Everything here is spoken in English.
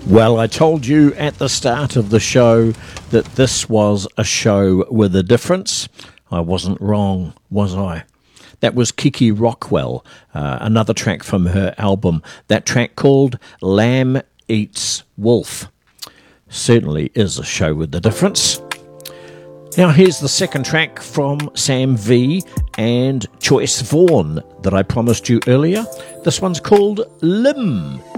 Well, I told you at the start of the show that this was a show with a difference. I wasn't wrong, was I? That was Kiki Rockwell, another track from her album. That track called Lamb Eats Wolf. Certainly is a show with a difference. Now here's the second track from Sam V and Choice Vaughan that I promised you earlier. This one's called Limb.